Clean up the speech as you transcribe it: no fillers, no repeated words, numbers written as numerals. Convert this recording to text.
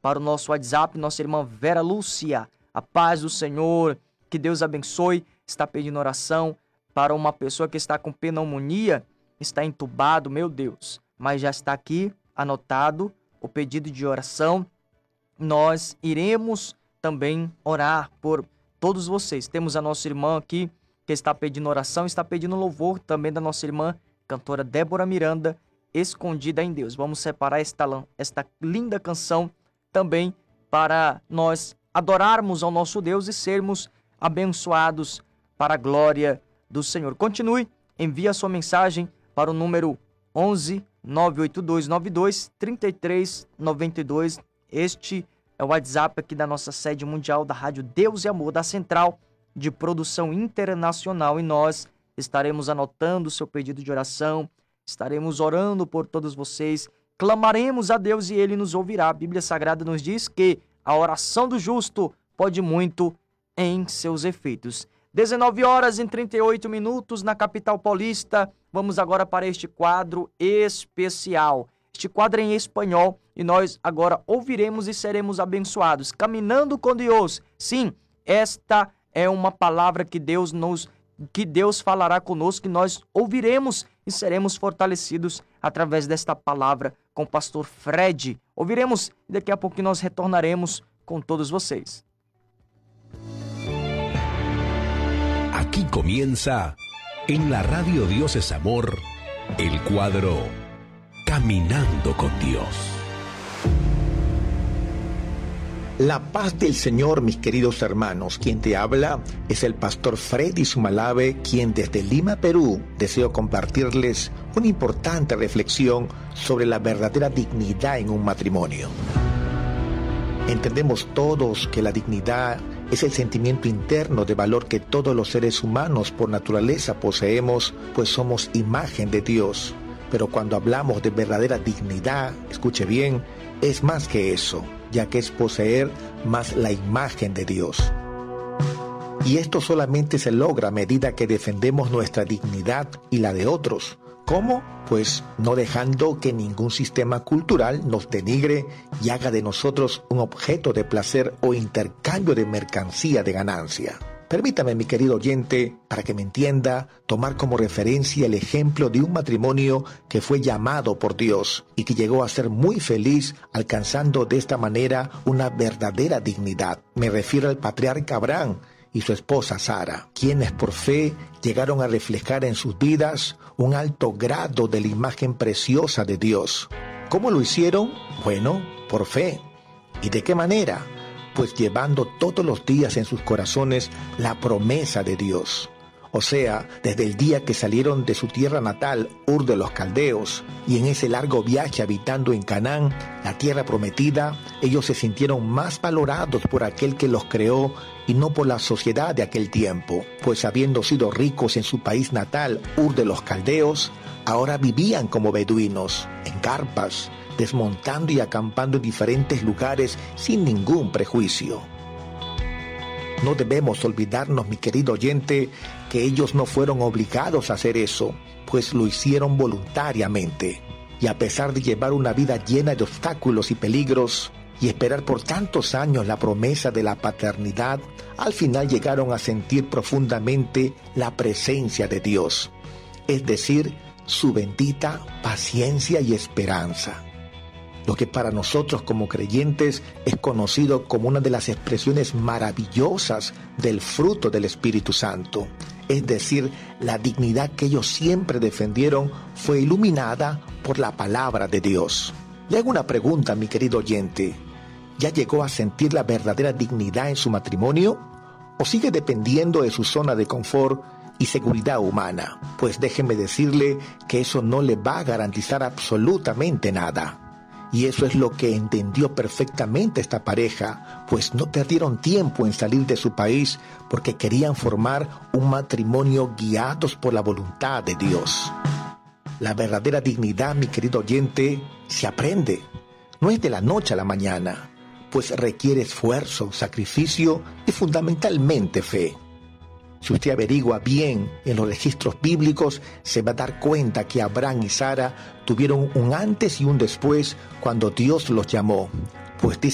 para o nosso WhatsApp, nossa irmã Vera Lúcia. A paz do Senhor, que Deus abençoe. Está pedindo oração para uma pessoa que está com pneumonia, está entubado, meu Deus. Mas já está aqui anotado o pedido de oração. Nós iremos também orar por todos vocês. Temos a nossa irmã aqui que está pedindo oração, está pedindo louvor também da nossa irmã cantora Débora Miranda, Escondida em Deus. Vamos separar esta linda canção também para nós adorarmos ao nosso Deus e sermos abençoados para a glória do Senhor. Continue, envie a sua mensagem para o número 11 982 92 33 92. Este é o WhatsApp aqui da nossa sede mundial da Rádio Deus e Amor, da Central de Produção Internacional, e nós estaremos anotando o seu pedido de oração, estaremos orando por todos vocês, clamaremos a Deus e Ele nos ouvirá. A Bíblia Sagrada nos diz que a oração do justo pode muito em seus efeitos. 19h38 na capital paulista. Vamos agora para este quadro especial. Este quadro é em espanhol e nós agora ouviremos e seremos abençoados. Caminhando com Deus. Sim, esta é uma palavra que Deus falará conosco, que nós ouviremos e seremos fortalecidos através desta palavra com o pastor Fred. Ouviremos e daqui a pouco nós retornaremos com todos vocês. Aquí comienza, en la radio Dios es Amor, el cuadro Caminando con Dios. La paz del Señor, mis queridos hermanos. Quien te habla es el pastor Freddy Sumalave, quien desde Lima, Perú, deseo compartirles una importante reflexión sobre la verdadera dignidad en un matrimonio. Entendemos todos que la dignidad es el sentimiento interno de valor que todos los seres humanos por naturaleza poseemos, pues somos imagen de Dios. Pero cuando hablamos de verdadera dignidad, escuche bien, es más que eso, ya que es poseer más la imagen de Dios. Y esto solamente se logra a medida que defendemos nuestra dignidad y la de otros. ¿Cómo? Pues no dejando que ningún sistema cultural nos denigre y haga de nosotros un objeto de placer o intercambio de mercancía de ganancia. Permítame, mi querido oyente, para que me entienda, tomar como referencia el ejemplo de un matrimonio que fue llamado por Dios y que llegó a ser muy feliz, alcanzando de esta manera una verdadera dignidad. Me refiero al patriarca Abraham y su esposa Sara, quienes por fe llegaron a reflejar en sus vidas un alto grado de la imagen preciosa de Dios. ¿Cómo lo hicieron? Bueno, por fe. ¿Y de qué manera? Pues llevando todos los días en sus corazones la promesa de Dios. O sea, desde el día que salieron de su tierra natal, Ur de los Caldeos, y en ese largo viaje habitando en Canaán, la tierra prometida, ellos se sintieron más valorados por aquel que los creó y no por la sociedad de aquel tiempo, pues habiendo sido ricos en su país natal, Ur de los Caldeos, ahora vivían como beduinos, en carpas, desmontando y acampando en diferentes lugares sin ningún prejuicio. No debemos olvidarnos, mi querido oyente, que ellos no fueron obligados a hacer eso, pues lo hicieron voluntariamente. Y a pesar de llevar una vida llena de obstáculos y peligros, y esperar por tantos años la promesa de la paternidad, al final llegaron a sentir profundamente la presencia de Dios, es decir, su bendita paciencia y esperanza. Lo que para nosotros como creyentes es conocido como una de las expresiones maravillosas del fruto del Espíritu Santo. Es decir, la dignidad que ellos siempre defendieron fue iluminada por la palabra de Dios. Le hago una pregunta, mi querido oyente. ¿Ya llegó a sentir la verdadera dignidad en su matrimonio? ¿O sigue dependiendo de su zona de confort y seguridad humana? Pues déjeme decirle que eso no le va a garantizar absolutamente nada. Y eso es lo que entendió perfectamente esta pareja, pues no perdieron tiempo en salir de su país porque querían formar un matrimonio guiados por la voluntad de Dios. La verdadera dignidad, mi querido oyente, se aprende. No es de la noche a la mañana, pues requiere esfuerzo, sacrificio y fundamentalmente fe. Si usted averigua bien en los registros bíblicos, se va a dar cuenta que Abraham y Sara tuvieron un antes y un después cuando Dios los llamó. Pues dice